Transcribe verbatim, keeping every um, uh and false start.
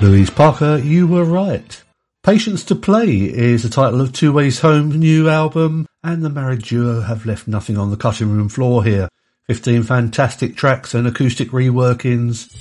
Louise Parker, you were right. Patience to Play is the title of Two Ways Home's new album, and the married duo have left nothing on the cutting room floor here. fifteen fantastic tracks and acoustic reworkings,